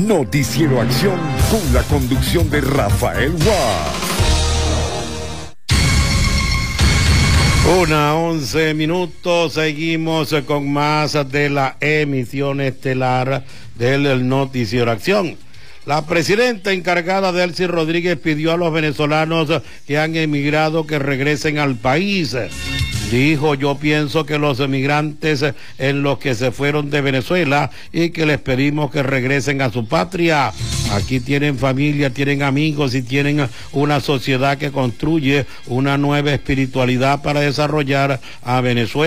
Noticiero Acción con la conducción de Rafael Guas. 1:11, seguimos con más de la emisión estelar del Noticiero Acción. La presidenta encargada Delcy Rodríguez pidió a los venezolanos que han emigrado que regresen al país. Dijo: yo pienso que los emigrantes en los que se fueron de Venezuela y que les pedimos que regresen a su patria. Aquí tienen familia, tienen amigos y tienen una sociedad que construye una nueva espiritualidad para desarrollar a Venezuela.